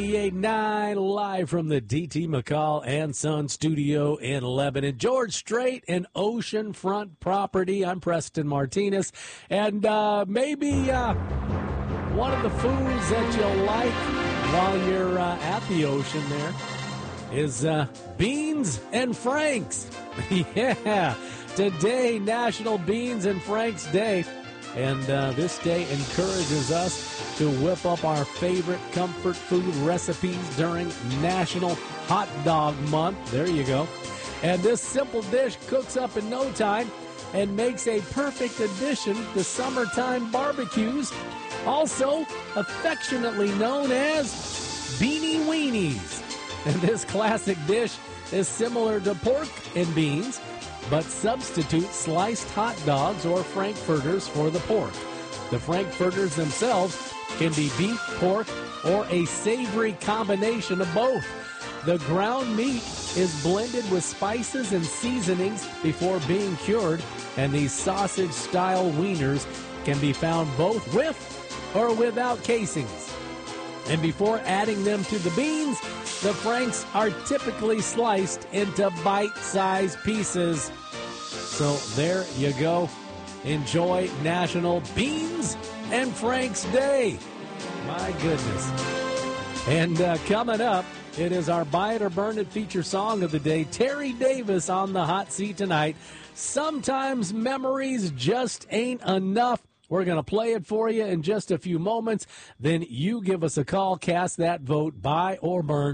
98.9 live from the D.T. McCall and Son studio in Lebanon. George Strait and oceanfront property. I'm Preston Martinez. And maybe one of the foods that you'll like while you're at the ocean there is beans and franks. Yeah, today, National Beans and Franks Day. And this day encourages us to whip up our favorite comfort food recipes during National Hot Dog Month. There you go. And this simple dish cooks up in no time and makes a perfect addition to summertime barbecues, also affectionately known as beanie weenies. And this classic dish is similar to pork and beans, but substitute sliced hot dogs or frankfurters for the pork. The frankfurters themselves can be beef, pork, or a savory combination of both. The ground meat is blended with spices and seasonings before being cured, and these sausage-style wieners can be found both with or without casings. And before adding them to the beans, the franks are typically sliced into bite-sized pieces. So there you go. Enjoy National Beans and Franks Day. My goodness. And coming up, it is our Buy It or Burn It feature song of the day. Terry Davis on the hot seat tonight. Sometimes memories just ain't enough. We're going to play it for you in just a few moments. Then you give us a call, cast that vote, buy or burn,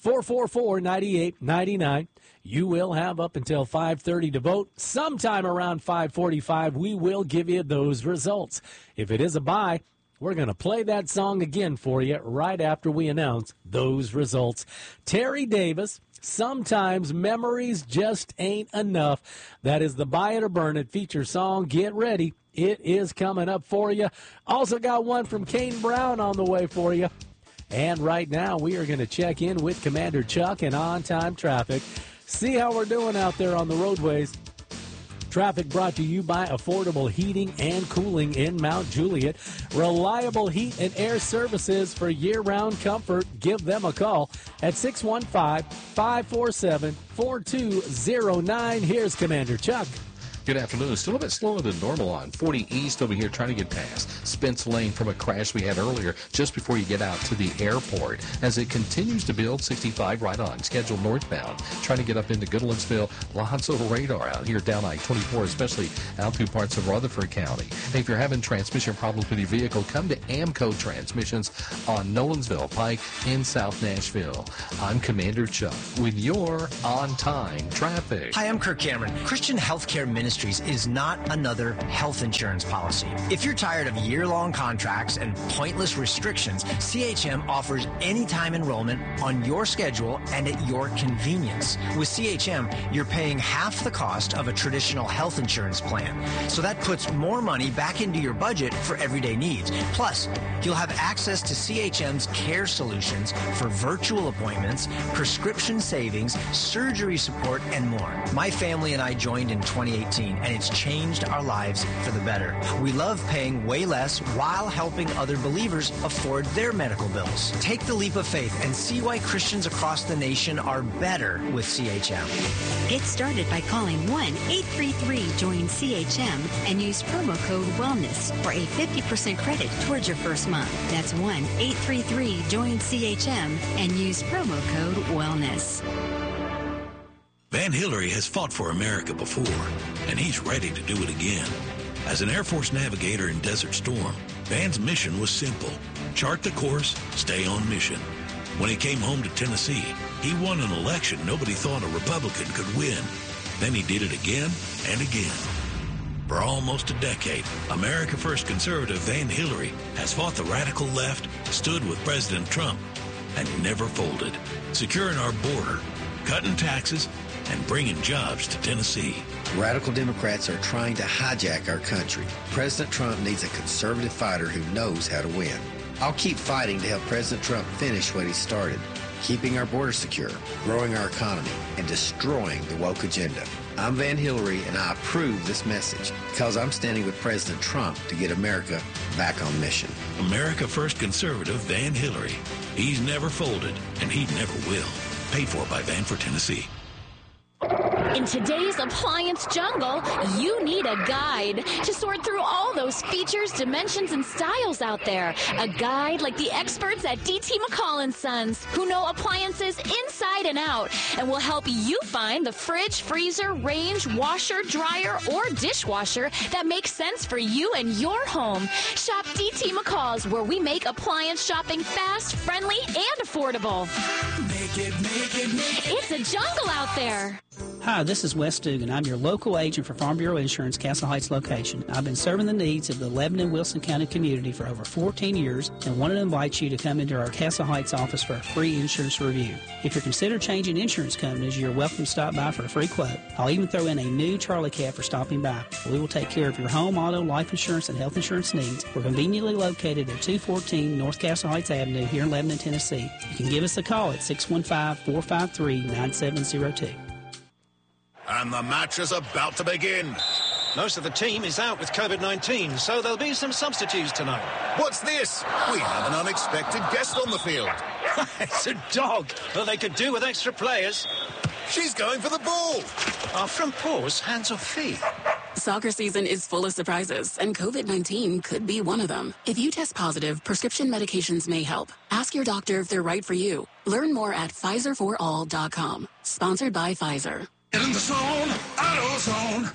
444-9899. You will have up until 5:30 to vote. Sometime around 5:45, we will give you those results. If it is a buy, we're going to play that song again for you right after we announce those results. Terry Davis, Sometimes Memories Just Ain't Enough. That is the Buy It or Burn It feature song. Get ready. It is coming up for you. Also got one from Kane Brown on the way for you. And right now, we are going to check in with Commander Chuck and on-time traffic. See how we're doing out there on the roadways. Traffic brought to you by Affordable Heating and Cooling in Mount Juliet. Reliable heat and air services for year-round comfort. Give them a call at 615-547-4209. Here's Commander Chuck. Good afternoon. Still a bit slower than normal on 40 East over here trying to get past Spence Lane from a crash we had earlier just before you get out to the airport. As it continues to build, 65 right on schedule northbound. Trying to get up into Goodlettsville. Lots of radar out here down I-24, especially out through parts of Rutherford County. Hey, if you're having transmission problems with your vehicle, come to Amco Transmissions on Nolensville Pike in South Nashville. I'm Commander Chuck with your on-time traffic. Hi, I'm Kirk Cameron. Christian Healthcare Ministries is not another health insurance policy. If you're tired of year-long contracts and pointless restrictions, CHM offers anytime enrollment on your schedule and at your convenience. With CHM, you're paying half the cost of a traditional health insurance plan. So that puts more money back into your budget for everyday needs. Plus, you'll have access to CHM's care solutions for virtual appointments, prescription savings, surgery support, and more. My family and I joined in 2018. And it's changed our lives for the better. We love paying way less while helping other believers afford their medical bills. Take the leap of faith and see why Christians across the nation are better with CHM. Get started by calling 1-833-JOIN-CHM and use promo code WELLNESS for a 50% credit towards your first month. That's 1-833-JOIN-CHM and use promo code WELLNESS. Van Hillary has fought for America before, and he's ready to do it again. As an Air Force navigator in Desert Storm, Van's mission was simple: chart the course, stay on mission. When he came home to Tennessee, he won an election nobody thought a Republican could win. Then he did it again and again. For almost a decade, America First conservative Van Hillary has fought the radical left, stood with President Trump, and never folded, securing our border, cutting taxes, and bringing jobs to Tennessee. Radical Democrats are trying to hijack our country. President Trump needs a conservative fighter who knows how to win. I'll keep fighting to help President Trump finish what he started, keeping our border secure, growing our economy, and destroying the woke agenda. I'm Van Hillary, and I approve this message because I'm standing with President Trump to get America back on mission. America First conservative Van Hillary. He's never folded, and he never will. Paid for by Vanford, Tennessee. In today's appliance jungle, you need a guide to sort through all those features, dimensions, and styles out there. A guide like the experts at DT McCall & Sons, who know appliances inside and out and will help you find the fridge, freezer, range, washer, dryer, or dishwasher that makes sense for you and your home. Shop DT McCall's, where we make appliance shopping fast, friendly, and affordable. It's a jungle out there. Hi, this is Wes Dugan. I'm your local agent for Farm Bureau Insurance, Castle Heights location. I've been serving the needs of the Lebanon Wilson County community for over 14 years and wanted to invite you to come into our Castle Heights office for a free insurance review. If you're considering changing insurance companies, you're welcome to stop by for a free quote. I'll even throw in a new Charlie Cab for stopping by. We will take care of your home, auto, life insurance, and health insurance needs. We're conveniently located at 214 North Castle Heights Avenue here in Lebanon, Tennessee. You can give us a call at 615-453-9702. And the match is about to begin. Most of the team is out with COVID-19, so there'll be some substitutes tonight. What's this? We have an unexpected guest on the field. It's a dog. Well, they could do with extra players. She's going for the ball. Are front paws hands or feet? Soccer season is full of surprises, and COVID-19 could be one of them. If you test positive, prescription medications may help. Ask your doctor if they're right for you. Learn more at PfizerForAll.com. Sponsored by Pfizer. Get in the zone, AutoZone.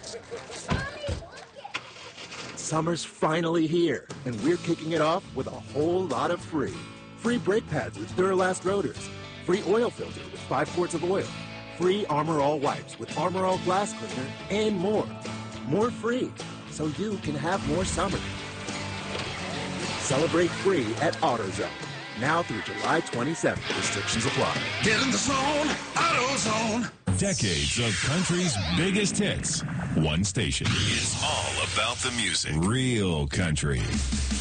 Summer's finally here, and we're kicking it off with a whole lot of free. Free brake pads with Duralast rotors. Free oil filter with 5 quarts of oil. Free Armor All wipes with Armor All glass cleaner, and more. More free, so you can have more summer. Celebrate free at AutoZone. Now through July 27th. Restrictions apply. Get in the zone, AutoZone. Decades of country's biggest hits. One station. It's all about the music. Real country.